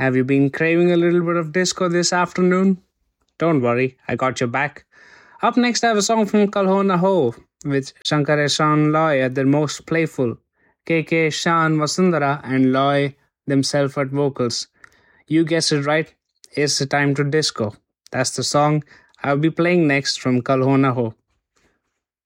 Have you been craving a little bit of disco this afternoon? Don't worry, I got your back. Up next, I have a song from Kalhona Ho with Shankar and Sean Loy at their most playful. KK, Shan, Vasundhara, and Loy themselves at vocals. You guessed it right, it's the time to disco. That's the song I'll be playing next from Kalhona Ho.